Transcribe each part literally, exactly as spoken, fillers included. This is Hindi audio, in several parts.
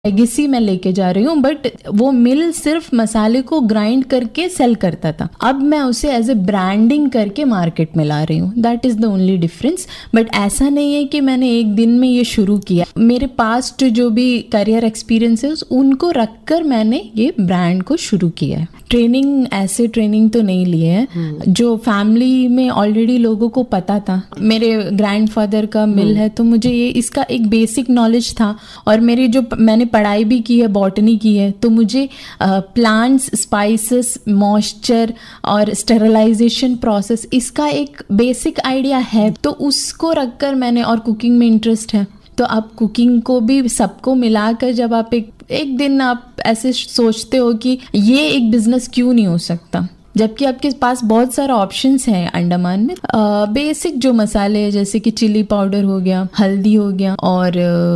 लेगेसी मैं लेके जा रही हूँ, बट वो मिल सिर्फ मसाले को ग्राइंड करके सेल करता था। अब मैं उसे एज ए ब्रांडिंग करके मार्केट में ला रही हूँ। That is the only difference. But ऐसा नहीं है कि मैंने एक दिन में ये शुरू किया। मेरे पास्ट जो भी करियर एक्सपीरियंसेस उनको रखकर मैंने ये ब्रांड को शुरू किया है। ट्रेनिंग ऐसे ट्रेनिंग तो नहीं लिए है, जो फैमिली में ऑलरेडी लोगों को पता था। मेरे ग्रैंडफादर का मिल है तो मुझे ये इसका एक बेसिक नॉलेज था, और मेरी जो मैंने पढ़ाई भी की है, बॉटनी की है, तो मुझे प्लांट्स, स्पाइसेस, मॉइस्चर और स्टेरलाइजेशन प्रोसेस इसका एक बेसिक आइडिया है। तो उसको रखकर मैंने, और कुकिंग में इंटरेस्ट है, तो आप कुकिंग को भी सबको मिलाकर जब आप एक एक दिन आप ऐसे सोचते हो कि ये एक बिजनेस क्यों नहीं हो सकता, जबकि आपके पास बहुत सारा ऑप्शंस हैं अंडमान में। आ, बेसिक जो मसाले हैं जैसे कि चिली पाउडर हो गया, हल्दी हो गया, और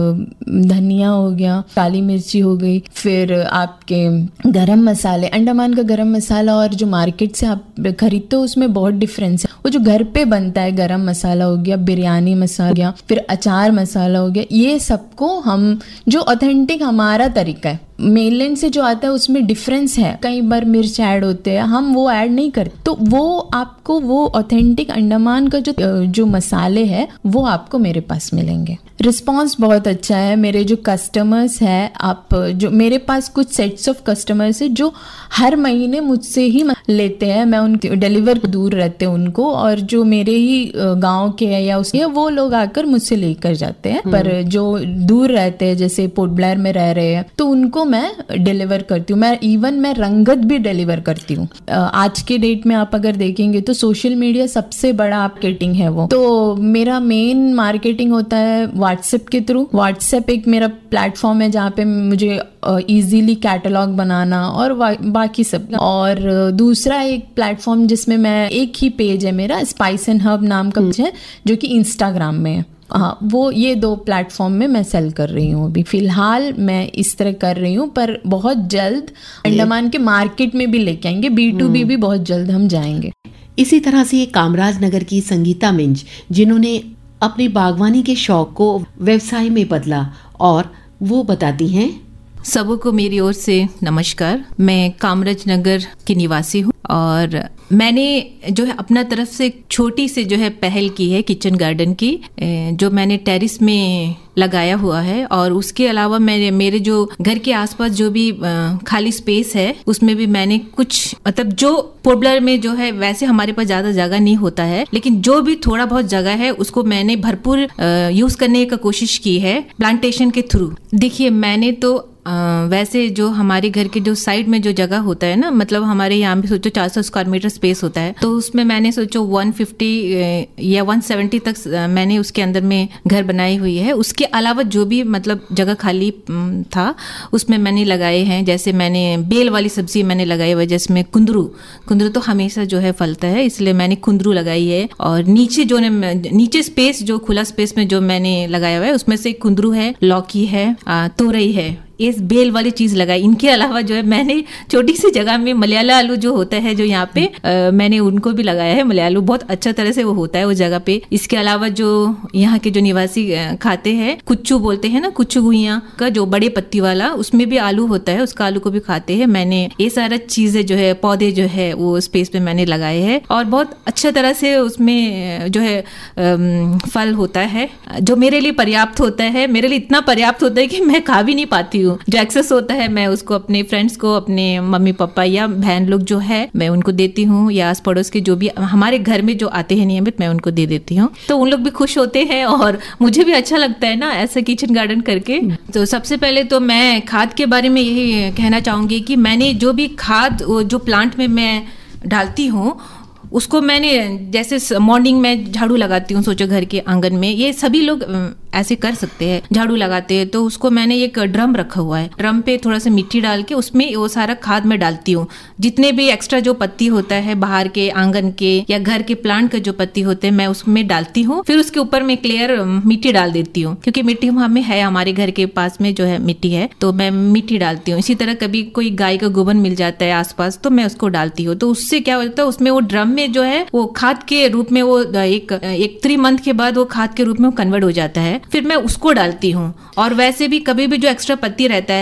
धनिया हो गया, काली मिर्ची हो गई, फिर आपके गरम मसाले। अंडमान का गरम मसाला और जो मार्केट से आप खरीदते हो उसमें बहुत डिफरेंस है। वो जो घर पे बनता है गरम मसाला हो गया, बिरयानी मसाला हो गया, फिर अचार मसाला हो गया, ये सबको हम जो ऑथेंटिक हमारा तरीका है, मेनलैंड से जो आता है उसमें डिफरेंस है। कई बार मिर्च ऐड होते हैं, हम वो ऐड नहीं करते, तो वो आपको वो ऑथेंटिक अंडमान का जो जो मसाले हैं वो आपको मेरे पास मिलेंगे। रिस्पांस बहुत अच्छा है। मेरे जो कस्टमर्स हैं, आप जो मेरे पास कुछ सेट्स ऑफ कस्टमर्स है जो हर महीने मुझसे ही लेते हैं। मैं उन डिलीवर दूर रहते हैं उनको, और जो मेरे ही गांव के हैं या उसके, वो लोग आकर मुझसे लेकर जाते हैं। पर जो दूर रहते हैं, जैसे पोर्ट ब्लेयर में रह रहे हैं, तो उनको मैं डिलीवर करती हूँ। मैं इवन मैं रंगत भी डिलीवर करती हूँ। आज के डेट में आप अगर देखेंगे तो सोशल मीडिया सबसे बड़ा मार्केटिंग है वो। तो मेरा मेन मार्केटिंग होता है व्हाट्सएप के थ्रू। व्हाट्सएप एक मेरा प्लेटफॉर्म है जहाँ पे मुझे इजीली कैटलॉग बनाना और बाकी सब। और दूसरा एक प्लेटफॉर्म जिसमें मैं, एक ही पेज है मेरा, स्पाइस एंड हर्ब नाम का पेज है, जो कि इंस्टाग्राम में है। हाँ, वो ये दो प्लेटफॉर्म में मैं सेल कर रही हूँ अभी फिलहाल। मैं इस तरह कर रही हूँ, पर बहुत जल्द अंडमान के मार्केट में भी लेके आएंगे। बी टू बी भी बहुत जल्द हम जाएंगे। इसी तरह से कामराज नगर की संगीता मिंज, जिन्होंने अपनी बागवानी के शौक को व्यवसाय में बदला, और वो बताती हैं। सबको मेरी ओर से नमस्कार। मैं कामराज नगर की निवासी हूँ, और मैंने जो है अपना तरफ से छोटी से जो है पहल की है किचन गार्डन की, जो मैंने टेरिस में लगाया हुआ है। और उसके अलावा मेरे मेरे जो घर के आसपास जो भी खाली स्पेस है उसमें भी मैंने कुछ, मतलब जो पोर्ट ब्लेयर में जो है वैसे हमारे पास ज्यादा जगह नहीं होता है, लेकिन जो भी थोड़ा बहुत जगह है उसको मैंने भरपूर यूज करने की कोशिश की है प्लांटेशन के थ्रू। देखिए, मैंने तो Uh, वैसे जो हमारे घर के जो साइड में जो जगह होता है ना, मतलब हमारे यहाँ पे सोचो चार सौ स्क्वायर मीटर स्पेस होता है, तो उसमें मैंने सोचो एक सौ पचास या एक सौ सत्तर तक मैंने उसके अंदर में घर बनाई हुई है। उसके अलावा जो भी मतलब जगह खाली था उसमें मैंने लगाए हैं, जैसे मैंने बेल वाली सब्जी मैंने लगाई हुई है, जिसमें कुंदरू कुंदरू तो हमेशा जो है फलता है, इसलिए मैंने कुंदरू लगाई है। और नीचे जो नीचे स्पेस, जो खुला स्पेस में जो मैंने लगाया हुआ है, उसमें से कुंदरू है, लौकी है, तोरई है, इस बेल वाली चीज लगाई। इनके अलावा जो है मैंने छोटी सी जगह में मलयाला आलू जो होता है, जो यहाँ पे आ, मैंने उनको भी लगाया है। मलयालू बहुत अच्छा तरह से वो होता है वो जगह पे। इसके अलावा जो यहाँ के जो निवासी खाते हैं, कुच्चू बोलते हैं ना, कुच्चू गुइया का जो बड़े पत्ती वाला, उसमें भी आलू होता है, उसका आलू को भी खाते हैं। मैंने ये सारा चीजें जो है, पौधे जो है वो स्पेस में मैंने लगाए हैं, और बहुत अच्छा तरह से उसमें जो है फल होता है, जो मेरे लिए पर्याप्त होता है। मेरे लिए इतना पर्याप्त होता है कि मैं खा भी नहीं पाती। जो एक्सेस होता है मैं उसको अपने फ्रेंड्स को, अपने मम्मी पापा या बहन लोग जो है मैं उनको देती हूँ, या आस पड़ोस के जो भी हमारे घर में जो आते हैं नियमित, मैं उनको दे देती हूँ। तो उन लोग भी खुश होते हैं और मुझे भी अच्छा लगता है ना ऐसा किचन गार्डन करके। तो सबसे पहले तो मैं खाद के बारे में यही कहना चाहूंगी कि मैंने जो भी खाद जो प्लांट में मैं डालती हूँ, उसको मैंने, जैसे मॉर्निंग में झाड़ू लगाती हूँ, सोचो घर के आंगन में, ये सभी लोग ऐसे कर सकते हैं, झाड़ू लगाते हैं, तो उसको मैंने एक ड्रम रखा हुआ है, ड्रम पे थोड़ा सा मिट्टी डाल के उसमें वो सारा खाद मैं डालती हूँ। जितने भी एक्स्ट्रा जो पत्ती होता है बाहर के, आंगन के या घर के प्लांट के जो पत्ती होते हैं, मैं उसमें डालती हूँ। फिर उसके ऊपर मैं क्लियर मिट्टी डाल देती हूँ, क्योंकि मिट्टी हमें है, हमारे घर के पास में जो है मिट्टी है, तो मैं मिट्टी डालती हूँ। इसी तरह कभी कोई गाय का गोबर मिल जाता है आसपास, तो मैं उसको डालती हूँ। तो उससे क्या होता है, उसमें वो ड्रम में जो है वो खाद के रूप में, वो एक एक थ्री मंथ के बाद वो खाद के रूप में कन्वर्ट हो जाता है। फिर मैं उसको डालती हूँ। और वैसे भी कभी भी जो एक्स्ट्रा पत्ती रहता है